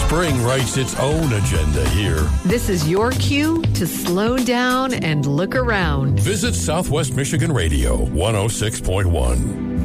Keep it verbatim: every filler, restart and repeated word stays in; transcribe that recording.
Spring writes its own agenda here. This is your cue to slow down and look around. Visit Southwest Michigan Radio one oh six point one.